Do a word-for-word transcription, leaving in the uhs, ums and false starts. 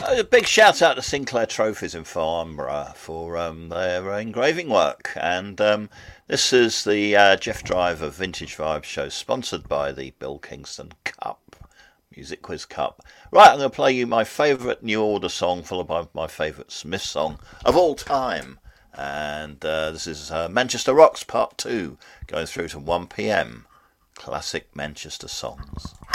A big shout out to Sinclair Trophies in Farnborough for um, their engraving work. And um, this is the uh, Jeff Driver Vintage Vibes show, sponsored by the Bill Kingston Cup, Music Quiz Cup. Right, I'm going to play you my favourite New Order song, followed by my favourite Smith song of all time. And uh, this is uh, Manchester Rocks Part two, going through to one p m. Classic Manchester songs.